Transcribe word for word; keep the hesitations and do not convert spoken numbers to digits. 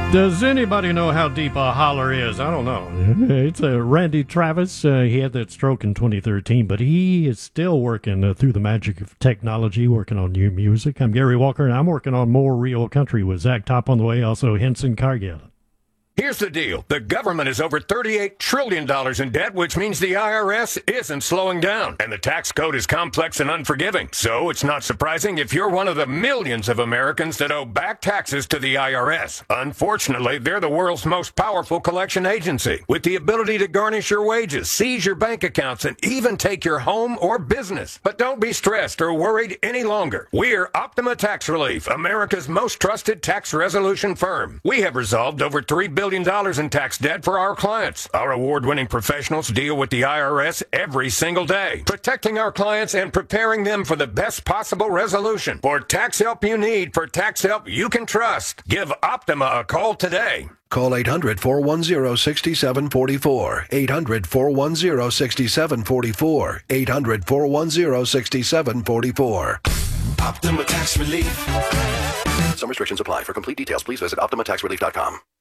Does anybody know how deep a holler is? I don't know. It's uh, Randy Travis. Uh, he had that stroke in twenty thirteen, but he is still working uh, through the magic of technology, working on new music. I'm Gary Walker, and I'm working on more real country with Zach Top on the way, also Henson Cargill. Here's the deal. The government is over thirty-eight trillion dollars in debt, which means the I R S isn't slowing down. And the tax code is complex and unforgiving. So it's not surprising if you're one of the millions of Americans that owe back taxes to the I R S. Unfortunately, they're the world's most powerful collection agency, with the ability to garnish your wages, seize your bank accounts, and even take your home or business. But don't be stressed or worried any longer. We're Optima Tax Relief, America's most trusted tax resolution firm. We have resolved over three billion dollars in tax debt for our clients. Our award-winning professionals deal with the I R S every single day, protecting our clients and preparing them for the best possible resolution. For tax help you need, for tax help you can trust, give Optima a call today. Call eight hundred, four one zero, six seven four four. eight hundred, four one zero, six seven four four. eight hundred, four one zero, six seven four four. Optima Tax Relief. Some restrictions apply. For complete details, please visit optima tax relief dot com.